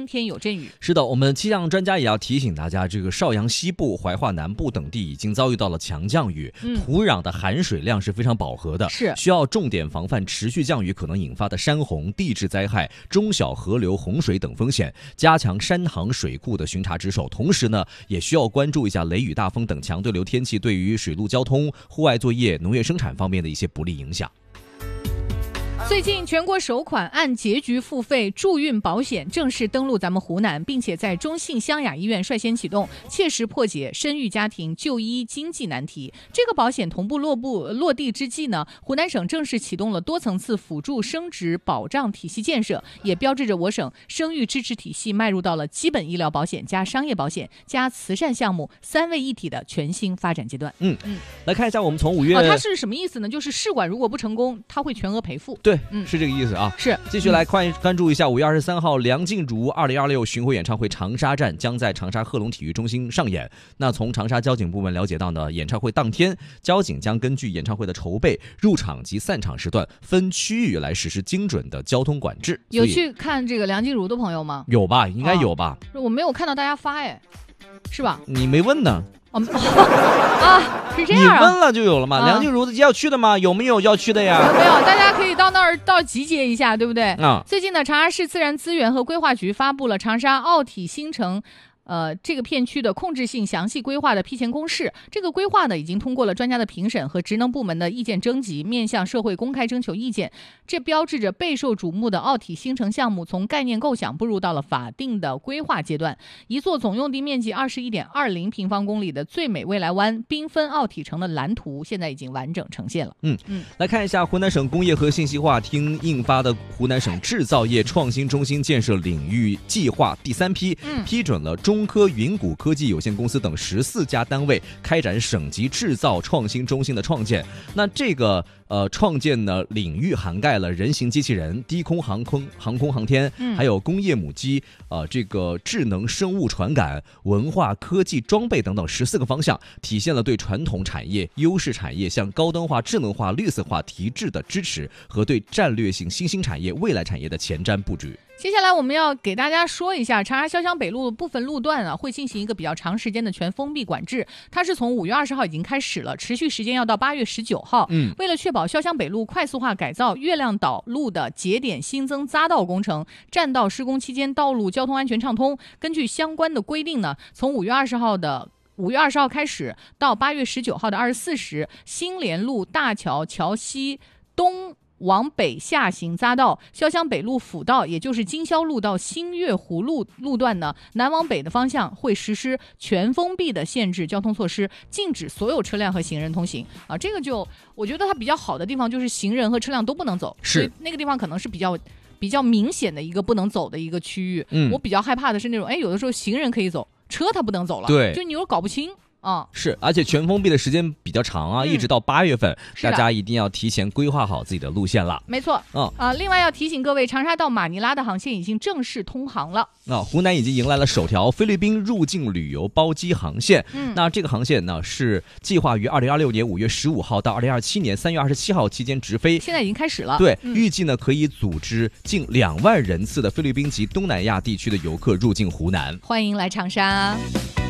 阴天有阵雨。 是的，我们气象专家也要提醒大家，这个邵阳西部、怀化南部等地已经遭遇到了强降雨，土壤的含水量是非常饱和的， 是需要重点防范持续降雨可能引发的山洪、地质灾害、中小河流洪水等风险，加强山塘水库的巡查值守。同时呢，也需要关注一下雷雨大风等强对流天气对于水陆交通、户外作业、农业生产方面的一些不利影响。 最近全国首款按结局付费助孕保险正式登陆咱们湖南，并且在中信湘雅医院率先启动，切实破解生育家庭就医经济难题。这个保险同步落地之际呢，湖南省正式启动了多层次辅助生殖保障体系建设，也标志着我省生育支持体系迈入到了基本医疗保险加商业保险加慈善项目三位一体的全新发展阶段。 来看一下，我们从5月， 它是什么意思呢？就是试管如果不成功，它会全额赔付。 对，是这个意思啊。 是， 继续来关注一下5月23号梁静茹2026巡回演唱会长沙站将在长沙贺龙体育中心上演。那从长沙交警部门了解到呢，演唱会当天，交警将根据演唱会的筹备、入场及散场时段分区域来实施精准的交通管制。 有去看这个梁静茹的朋友吗？ 有吧，应该有吧。 我没有看到大家发，是吧？ 你没问呢。 是这样啊， 你问了就有了嘛。梁静茹要去的吗？有没有要去的呀？ 没有，大家可以到那儿集结一下，对不对？最近呢，长沙市自然资源和规划局发布了长沙奥体新城这个片区的控制性详细规划的批前公示。这个规划呢，已经通过了专家的评审和职能部门的意见征集，面向社会公开征求意见。这标志着备受瞩目的奥体新城项目从概念构想步入到了法定的规划阶段。一座总用地面积21.20平方公里的最美未来湾缤纷奥体城的蓝图，现在已经完整呈现了。 来看一下湖南省工业和信息化厅印发的湖南省制造业创新中心建设领域计划第3批，批准了中科云谷科技有限公司等14家单位开展省级制造创新中心的创建。那这个创建呢领域涵盖了人形机器人、低空航空航天，还有工业母机、这个智能生物传感、文化科技装备等等14个方向，体现了对传统产业、优势产业向高端化、智能化、绿色化提质的支持和对战略性新兴产业、未来产业的前瞻布局。 接下来我们要给大家说一下长沙潇湘北路部分路段会进行一个比较长时间的全封闭管制，它是从5月20号已经开始了，持续时间要到8月19号。为了确保潇湘北路快速化改造月亮岛路的节点新增匝道工程占道施工期间道路交通安全畅通，根据相关的规定呢，从5月20号开始到8月19号的24时，新联路大桥桥西东往北下行匝道、潇湘北路辅道，也就是金宵路到新月湖路段呢，南往北的方向会实施全封闭的限制交通措施，禁止所有车辆和行人通行啊。这个就我觉得它比较好的地方就是行人和车辆都不能走，所以那个地方可能是比较明显的一个不能走的一个区域。我比较害怕的是那种，有的时候行人可以走，车它不能走了， 对， 就你又搞不清。 是，而且全封闭的时间比较长啊，一直到8月份，大家一定要提前规划好自己的路线了。 没错，另外要提醒各位，长沙到马尼拉的航线已经正式通航了。 湖南已经迎来了首条菲律宾入境旅游包机航线。那这个航线呢是计划于2026年5月15号到2027年3月27号期间直飞， 现在已经开始了。 对，预计呢可以组织近2万人次的菲律宾及东南亚地区的游客入境湖南。 欢迎来长沙。